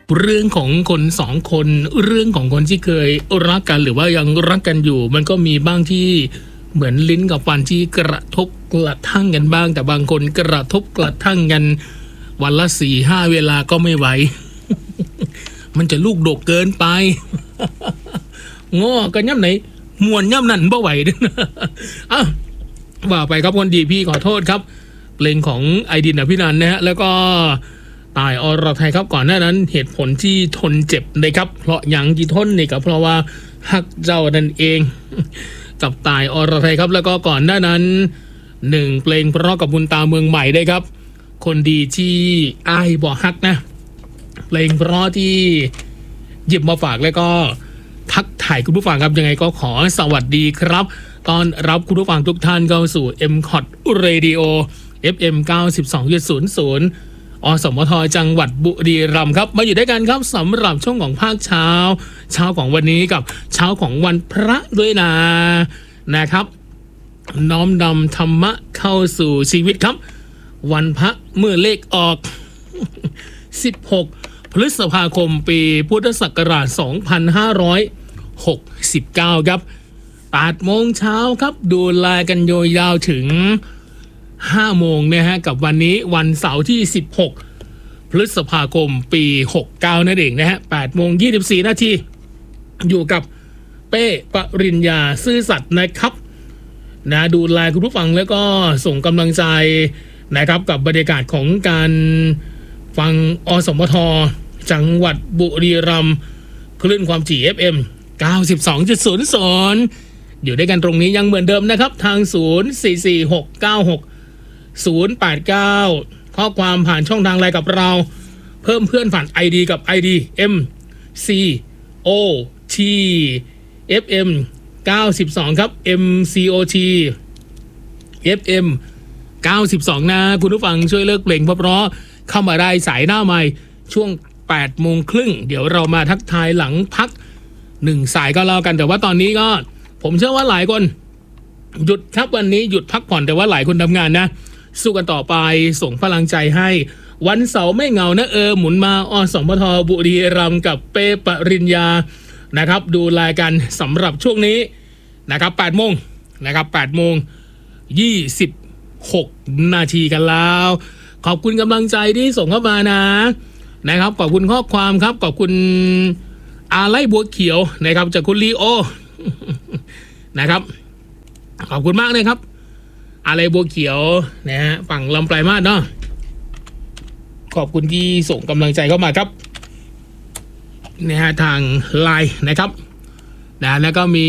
เรื่องของคนสองคนเรื่องของคนที่เคยรักกันหรือว่ายังรักกันอยู่มันก็มีบ้างที่เหมือนลิ้นกับฟันที่กระทบกระทั่งกันบ้างแต่บางคนกระทบกระทั่งกันวันละ 4-5 เวลาก็ไม่ไหว มันจะลูกดกเกินไป ง้อกันย่ำไหนมวนย่ำนั่นบ่ไหวด้วยนะอ้าวว่าไปครับคนดีพี่ขอโทษครับเพลงของไอดินอภินันท์นะฮะแล้วก็ตายอรไทยครับก่อนหน้านั้นเหตุผลที่ทนเจ็บนะครับเพราะอย่างที่ทนนี่ก็เพราะว่าฮักเจ้านั่นเองกับตายอรไทยครับแล้วก็ก่อนหน้านั้น1เพลงเพราะกับบุญตาเมืองใหม่ได้ครับคนดีที่อ้ายบ่ฮักนะเพลงเพราะที่หยิบมาฝากแล้วก็ทักถ่ายคุณผู้ฟังครับยังไงก็ขอสวัสดีครับตอนรับคุณผู้ฟังทุกท่านเข้าสู่ MCOT Radio FM 92.00 อสมทจังหวัดบุรีรัมย์ครับมาอยู่ด้วยกันครับสำหรับช่วงของภาคเช้าของวันนี้กับเช้าของวันพระด้วยนะครับน้อมนำธรรมะเข้าสู่ชีวิตครับวันพระเมื่อเลขออก 16 พฤษภาคมปีพุทธศักราช 2569 ครับ 8 โมงเช้าครับดูแลกันโยยาวถึง5 โมงนะฮะกับวันนี้วันเสาร์ที่16 พฤษภาคมปี69นั่นเองนะฮะ 8 โมง 24 นาทีอยู่กับเป้ปริญญาซื่อสัตย์นะครับนะดูแลคุณผู้ฟังแล้วก็ส่งกำลังใจนะครับกับบรรยากาศของการฟังอสมทจังหวัดบุรีรัมย์คลื่นความถี่ FM 92.00 อยู่ด้วยกันตรงนี้ยังเหมือนเดิมนะครับทาง 044696089 ข้อความผ่านช่องทางไลน์กับเราเพิ่มเพื่อนผ่าน ID กับ ID MCOT FM 92 ครับ MCOT FM 92 นะคุณผู้ฟังช่วยเลิกเพลงเพราะเข้ามาได้สายหน้าใหม่ช่วง 8 โมงครึ่งเดี๋ยวเรามาทักทายหลังพัก1 สายก็แล้วกันแต่ว่าตอนนี้ก็ผมเชื่อว่าหลายคนหยุดครับวันนี้หยุดพักผ่อนแต่ว่าหลายคนทำงานนะสู้กันต่อไปส่งพลังใจให้วันเสาร์ไม่เหงานะหมุนมาอสมทบุรีรัมย์กับเป้ปริญญานะครับดูแลกันสำหรับช่วงนี้นะครับ 8 โมงนะครับ 8 โมง 26 นาทีกันแล้วขอบคุณกำลังใจที่ส่งเข้ามานะครับขอบคุณข้อความครับขอบคุณอาไลบัวเขียวนะครับจากคุณลีโอนะครับขอบคุณมากเลยครับอาไลบัวเขียวนะฮะฝั่งลำปลายมาสเนาะขอบคุณที่ส่งกำลังใจเข้ามาครับนะฮะทางไลน์นะครับนะแล้วก็มี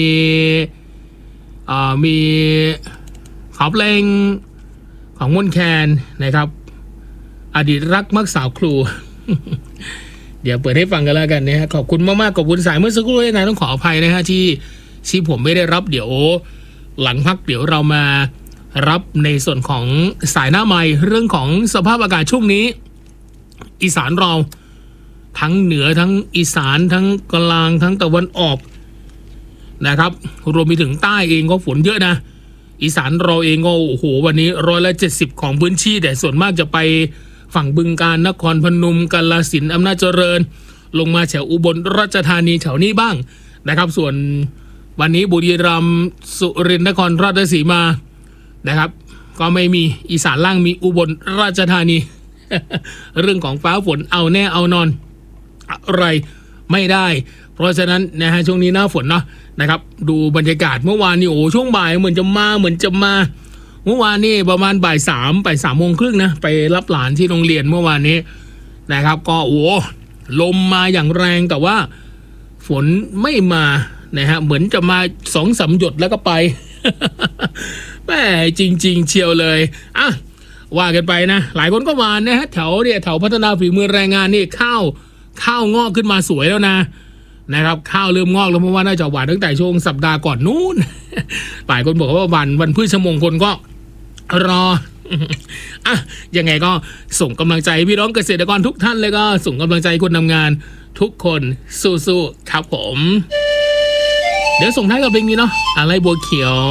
ขอเพลงของมนแคนนะครับอดีตรักมักสาวครู เดี๋ยวเปิดให้ฟังกันแล้วกันนะฮะขอบคุณมากๆขอบคุณสายเมื่อสักครู่นะต้องขออภัยนะฮะที่ผมไม่ได้รับเดี๋ยวหลังพักเดี๋ยวเรามารับในส่วนของสายหน้าไมค์เรื่องของสภาพอากาศช่วงนี้อีสานเราทั้งเหนือทั้งอีสานทั้งกลางทั้งตะวันออกนะครับรวมไปถึงใต้เองก็ฝนเยอะนะอีสานเราเองก็โอ้โหวันนี้170ของพื้นที่แต่ส่วนมากจะไปฝั่งบึงกาฬนครพนมกาฬสินธุ์อำนาจเจริญลงมาแถวอุบลราชธานีแถวนี้บ้างนะครับส่วนวันนี้บุรีรัมย์สุรินทร์นครราชสีมานะครับก็ไม่มีอีสานล่างมีอุบลราชธานี เรื่องของฟ้าฝนเอาแน่เอานอนอะไรไม่ได้เพราะฉะนั้นนะฮะช่วงนี้หน้าฝนเนาะนะครับดูบรรยากาศเมื่อวานนี้โอ้ช่วงบ่ายเหมือนจะมาเมื่อวานนี้ประมาณบ่าย 3 โมงครึ่งนะไปรับหลานที่โรงเรียนเมื่อวานนี้นะครับก็โอ้ลมมาอย่างแรงแต่ว่าฝนไม่มานะฮะเหมือนจะมา 2-3 หยดแล้วก็ไป แม่จริงๆเชียวเลยอ่ะว่ากันไปนะหลายคนก็มานะฮะแถวพัฒนาฝีมือแรงงานนี่ข้าวงอกขึ้นมาสวยแล้วนะครับข้าวเริ่มงอกแล้วเพราะว่าน่าจะหวานตั้งแต่ช่วงสัปดาห์ก่อนนู้น หลายคนบอกว่าวันพฤชมงคลก็รอ อ่ะยังไงก็ส่งกำลังใจพี่น้องเกษตรกรทุกท่านเลยก็ส่งกำลังใจคนทำงานทุกคนสู้ๆครับผมเดี๋ยวส่งท้ายกับเพลงนี้เนาะอะไรบัวเขียว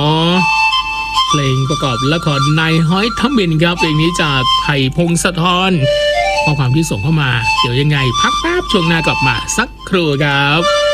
เพลงประกอบละครนายฮ้อยทมิฬครับเพลงนี้จากไผ่พงศธรข้อความที่ส่งเข้ามาเดี๋ยวยังไงพักแป๊บช่วงหน้ากลับมาสักครู่ครับ